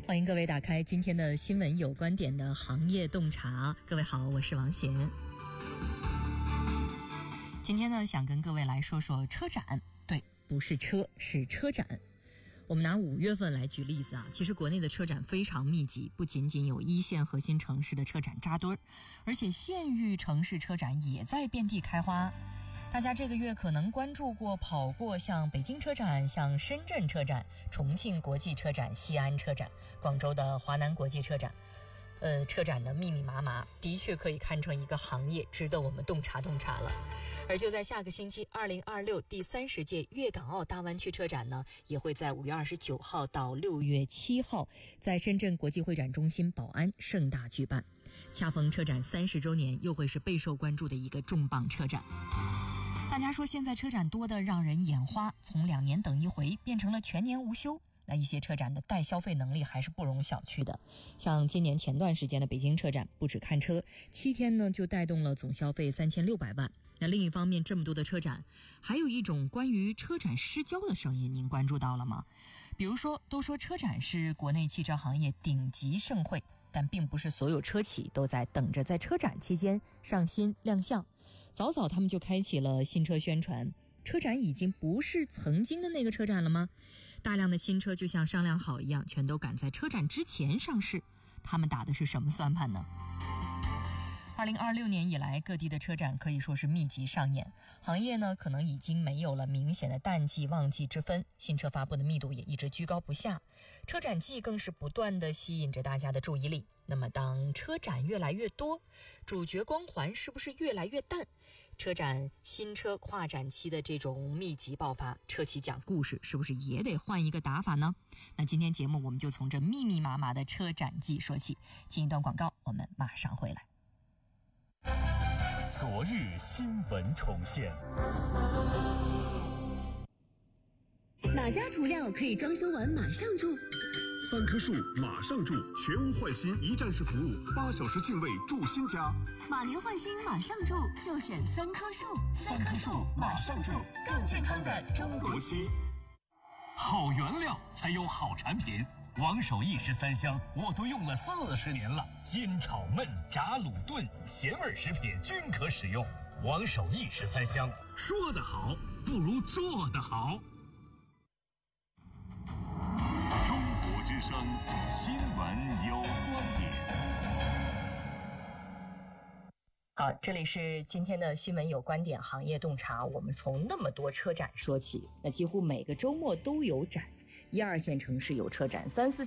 欢迎各位打开今天的新闻有观点的行业洞察。各位好，我是王贤。今天呢，想跟各位来说说车展。对，不是车，是车展。我们拿5月份来举例子啊，其实国内的车展非常密集，不仅仅有一线核心城市的车展扎堆儿，而且县域城市车展也在遍地开花。大家这个月可能关注过、跑过像北京车展、像深圳车展、重庆国际车展、西安车展、广州的华南国际车展。车展的密密麻麻，的确可以看成一个行业，值得我们洞察洞察了。而就在下个星期，2026第30届粤港澳大湾区车展呢，也会在5月29号到6月7号，在深圳国际会展中心宝安盛大举办。恰逢车展30周年，又会是备受关注的一个重磅车展。大家说现在车展多得让人眼花，从2年等一回变成了全年无休。那一些车展的带消费能力还是不容小觑的，像今年前段时间的北京车展，不止看车，7天呢就带动了总消费3600万。那另一方面，这么多的车展，还有一种关于车展失焦的声音，您关注到了吗？比如说，都说车展是国内汽车行业顶级盛会，但并不是所有车企都在等着在车展期间上新亮相，早早他们就开启了新车宣传。车展已经不是曾经的那个车展了吗？大量的新车就像商量好一样，全都赶在车展之前上市。他们打的是什么算盘呢？2026年以来，各地的车展可以说是密集上演，行业呢可能已经没有了明显的淡季旺季之分，新车发布的密度也一直居高不下，车展季更是不断的吸引着大家的注意力。那么当车展越来越多，主角光环是不是越来越淡？车展新车跨展期的这种密集爆发，车企讲故事是不是也得换一个打法呢？那今天节目我们就从这密密麻麻的车展季说起。进一段广告，我们马上回来。 昨日新闻重现。 哪家涂料可以装修完马上住 ？3棵树马上住，全屋换新一站式服务，8小时净位住新家。 马年换新马上住，就选3棵树。3棵树马上住，更健康的中国区。 好原料才有好产品。王守义13香我都用了40年了，煎炒焖炸卤炖咸味食品均可使用。王守义13香，说得好不如做得好。 中国之声，新闻有观点。 好，这里是今天的新闻有观点行业洞察。我们从那么多车展说起，那几乎每个周末都有展，1、2线城市有车展，3、4